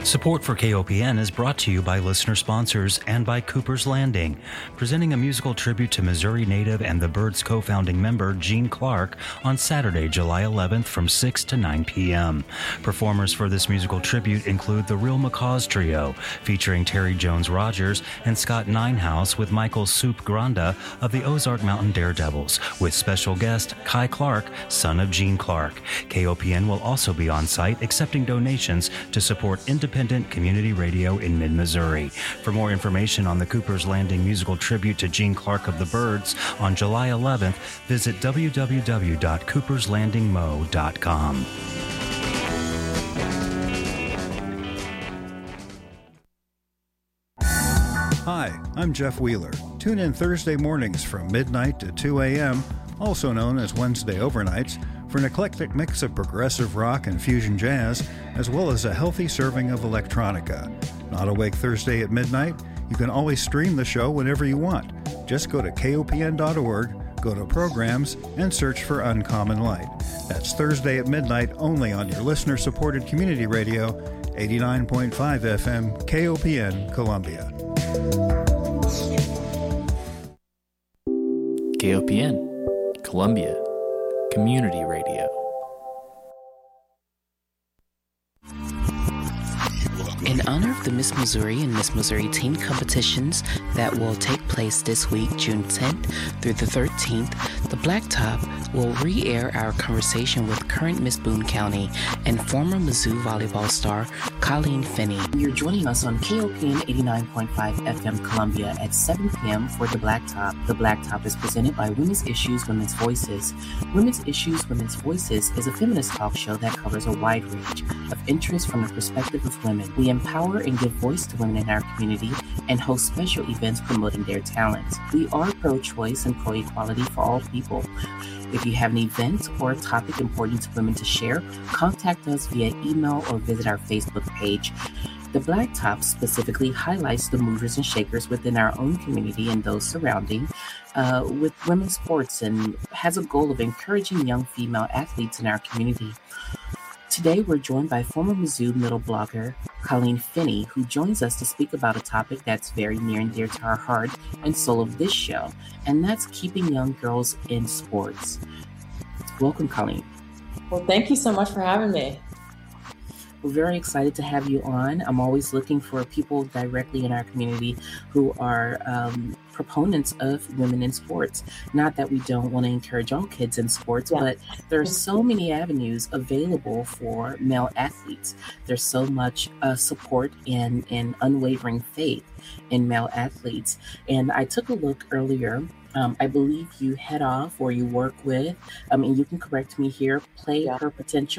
Support for KOPN is brought to you by listener sponsors and by Cooper's Landing, presenting a musical tribute to Missouri native and the Byrds co-founding member Gene Clark on Saturday, July 11th from 6 to 9 p.m. Performers for this musical tribute include the Real Macaws Trio, featuring Terry Jones Rogers and Scott Ninehouse with Michael Soup Granda of the Ozark Mountain Daredevils, with special guest Kai Clark, son of Gene Clark. KOPN will also be on site accepting donations to support independent community radio in mid-Missouri. For more information on the Cooper's Landing musical tribute to Gene Clark of the Byrds on July 11th, visit www.cooperslandingmo.com. Hi, I'm Jeff Wheeler. Tune in Thursday mornings from midnight to 2 a.m., also known as Wednesday overnights, for an eclectic mix of progressive rock and fusion jazz, as well as a healthy serving of electronica. Not awake Thursday at midnight? You can always stream the show whenever you want. Just go to kopn.org, go to Programs, and search for Uncommon Light. That's Thursday at midnight only on your listener-supported community radio, 89.5 FM, KOPN, Columbia. KOPN, Columbia. Community Radio. In honor of the Miss Missouri and Miss Missouri teen competitions that will take place this week, June 10th through the 13th, the Blacktop will re-air our conversation with current Miss Boone County and former Mizzou volleyball star Colleen Finney. You're joining us on KOPN 89.5 FM Columbia at 7 p.m. for The Blacktop. The Blacktop is presented by Women's Issues, Women's Voices. Women's Issues, Women's Voices is a feminist talk show that covers a wide range of interests from the perspective of women. We empower and give voice to women in our community and host special events promoting their talents. We are pro-choice and pro-equality for all people. If you have an event or a topic important to women to share, contact us via email or visit our Facebook page. The Blacktop specifically highlights the movers and shakers within our own community and those surrounding with women's sports, and has a goal of encouraging young female athletes in our community. Today, we're joined by former Mizzou middle blogger Colleen Finney, who joins us to speak about a topic that's very near and dear to our heart and soul of this show, and that's keeping young girls in sports. Welcome, Colleen. Well, thank you so much for having me. We're very excited to have you on. I'm always looking for people directly in our community who are proponents of women in sports. Not that we don't want to encourage all kids in sports, but there's so many avenues available for male athletes. There's so much support and unwavering faith in male athletes. And I took a look earlier. I believe you head off or you work with, and you can correct me here, Play Her Potential.